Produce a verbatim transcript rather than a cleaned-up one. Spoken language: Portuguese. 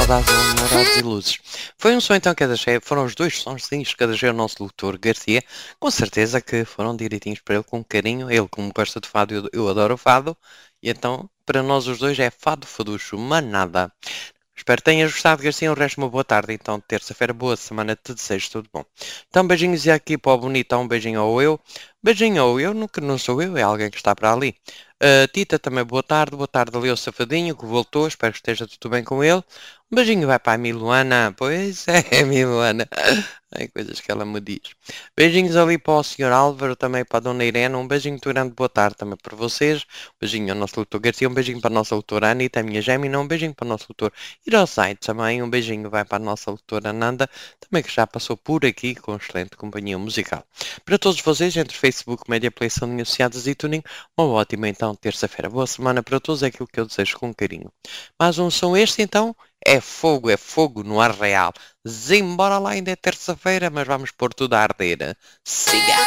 saudades, namorados e luzes. Foi um som então que eu deixei, foram os dois sonzinhos que eu deixei ao nosso doutor Garcia, com certeza que foram direitinhos para ele, com carinho, ele como gosta de fado, eu, eu adoro fado, e então para nós os dois é fado faducho, manada. Espero que tenhas gostado, Garcia. O resto, uma boa tarde. Então, terça-feira, boa semana. Te desejo tudo bom. Então, beijinhos e aqui para o bonitão. Um beijinho ao eu. Beijinho ao eu, nunca não sou eu, é alguém que está para ali. Uh, Tita, também boa tarde. Boa tarde ali ao Safadinho, que voltou. Espero que esteja tudo bem com ele. Um beijinho vai para a Miluana. Pois é, Miluana. Ai, coisas que ela me diz. Beijinhos ali para o senhor Álvaro, também para a Dona Irene. Um beijinho muito grande, boa tarde também para vocês. Um beijinho ao nosso doutor Garcia. Um beijinho para a nossa doutora Anitta, a minha Gemina. Um beijinho para o nosso doutor Ir ao site também. Um beijinho vai para a nossa doutora Nanda, também que já passou por aqui com excelente companhia musical. Para todos vocês, entre Facebook, Media Play, São Associadas e Tuning, uma ótima então terça-feira. Boa semana para todos, é aquilo que eu desejo com carinho. Mais um som este então, é fogo, é fogo no ar real. Zimbora lá, ainda é terça-feira, mas vamos pôr tudo a arder. Siga!